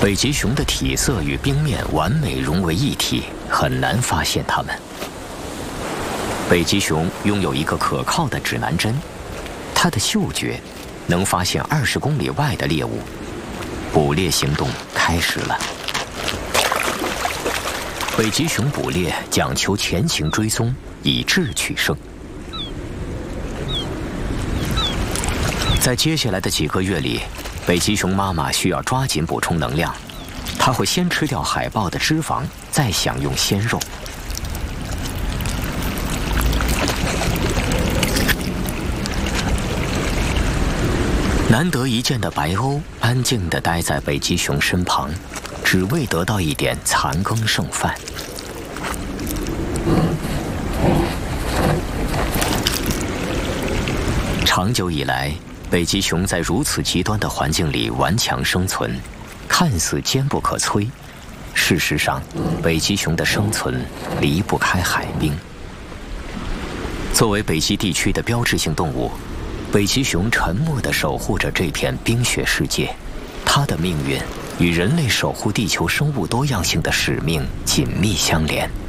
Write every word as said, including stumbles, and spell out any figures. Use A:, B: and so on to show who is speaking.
A: 北极熊的体色与冰面完美融为一体，很难发现它们。北极熊拥有一个可靠的指南针，它的嗅觉能发现二十公里外的猎物。捕猎行动开始了。北极熊捕猎讲求前行追踪，以智取胜。在接下来的几个月里，北极熊妈妈需要抓紧补充能量，它会先吃掉海豹的脂肪，再享用鲜肉。难得一见的白鸥安静地待在北极熊身旁，只为得到一点残羹剩饭。长久以来，北极熊在如此极端的环境里顽强生存，看似坚不可摧。事实上，北极熊的生存离不开海冰。作为北极地区的标志性动物，北极熊沉默地守护着这片冰雪世界，它的命运与人类守护地球生物多样性的使命紧密相连。